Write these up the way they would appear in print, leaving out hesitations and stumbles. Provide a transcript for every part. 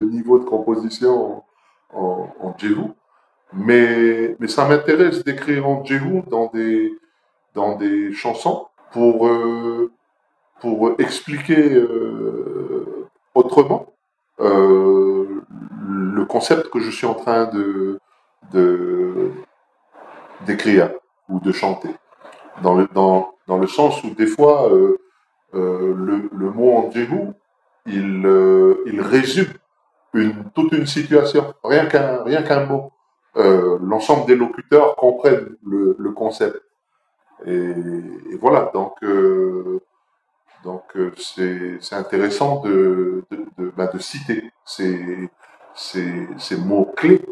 niveau de composition en Jéhu, mais ça m'intéresse d'écrire en Jéhu dans des chansons pour expliquer autrement le concept que je suis en train d'écrire ou de chanter. Dans le sens où des fois, le mot en Jéhu, il résume toute une situation, rien qu'un mot. L'ensemble des locuteurs comprennent le concept. Et voilà, donc c'est intéressant de citer ces mots clés,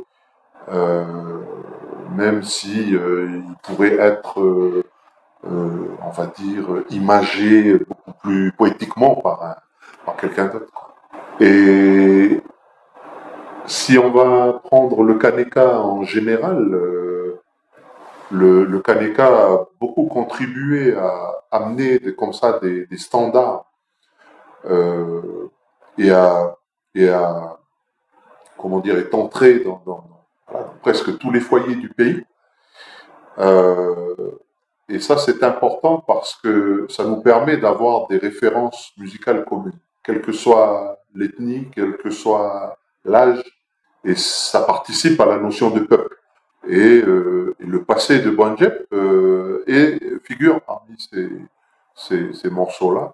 même si ils pourraient être, on va dire, imagés beaucoup plus poétiquement par quelqu'un d'autre. Et si on va prendre le Kaneka en général, le Kaneka a beaucoup contribué à amener comme ça des standards et à comment dire, est entré dans presque tous les foyers du pays. Et ça, c'est important parce que ça nous permet d'avoir des références musicales communes, quelle que soit l'ethnie, quel que soit l'âge, et ça participe à la notion de peuple. Et le passé de Bandjep figure parmi ces morceaux-là.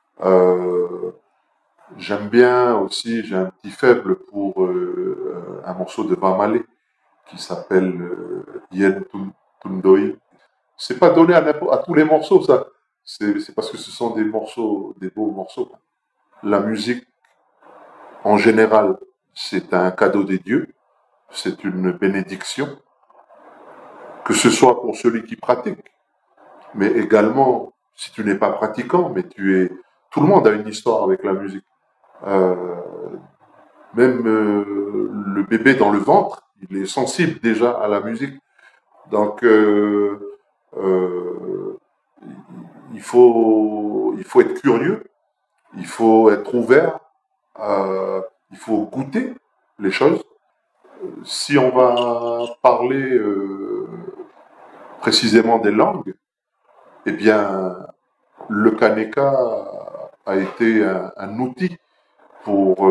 J'aime bien aussi, j'ai un petit faible pour un morceau de Bamale qui s'appelle Yen Tundoi. C'est pas donné à tous les morceaux, ça. C'est parce que ce sont des beaux morceaux. La musique, en général, c'est un cadeau des dieux, c'est une bénédiction, que ce soit pour celui qui pratique, mais également, si tu n'es pas pratiquant, mais tout le monde a une histoire avec la musique. Même le bébé dans le ventre, il est sensible déjà à la musique. Donc, il faut être curieux, il faut être ouvert, il faut goûter les choses. Si on va parler précisément des langues, eh bien, le Kaneka a été un outil pour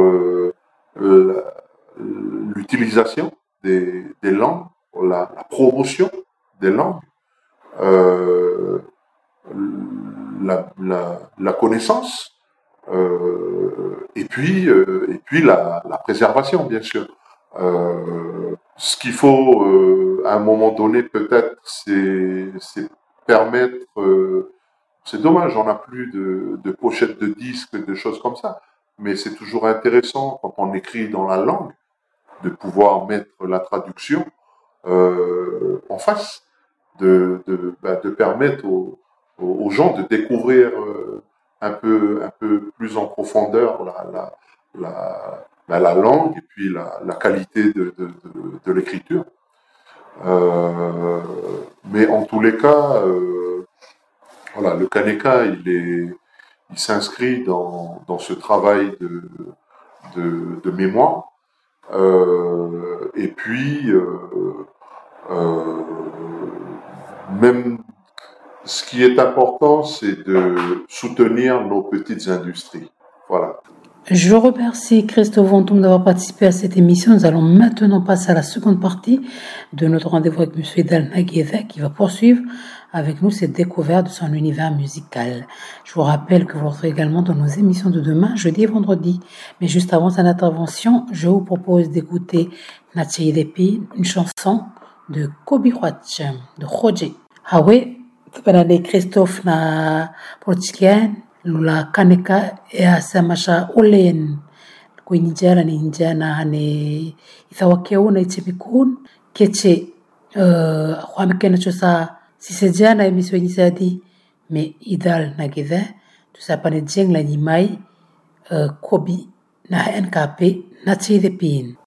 l'utilisation des langues, pour la promotion des langues, la connaissance, et puis la préservation, bien sûr. Ce qu'il faut à un moment donné peut-être, c'est permettre. C'est dommage, on n'a plus de pochettes de disques, de choses comme ça. Mais c'est toujours intéressant quand on écrit dans la langue de pouvoir mettre la traduction en face, de permettre aux gens de découvrir un peu plus en profondeur la langue et puis la qualité de l'écriture. Mais en tous les cas, voilà, le Kaneka, il s'inscrit dans ce travail de mémoire. Et puis, même ce qui est important, c'est de soutenir nos petites industries. Voilà. Je remercie Christophe Ventoum d'avoir participé à cette émission. Nous allons maintenant passer à la seconde partie de notre rendez-vous avec M. Idal Nagueda qui va poursuivre avec nous cette découverte de son univers musical. Je vous rappelle que vous retrouverez également dans nos émissions de demain, jeudi et vendredi. Mais juste avant cette intervention, je vous propose d'écouter Nathalie Depi, une chanson de Kobi Huach, de Roger. Hawe, tupanane Christophe na Portugal, lula Kaneka e asamasha olen kuinijara ni njana hane ithawakeu na ichepikun keche kwamkena chosa sisejana emisyo nyisadi me Idal Nagueda tusapane jeng la nyimai Kobi na NKP na Pin.